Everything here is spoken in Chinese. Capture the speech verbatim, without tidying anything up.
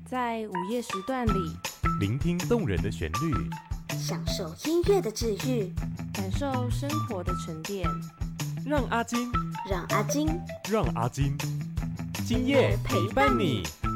在午夜时段里， 聆听动人的旋律， 享受音乐的治愈， 感受生活的沉淀。 让阿金， 让阿金， 让阿金，今夜陪伴你。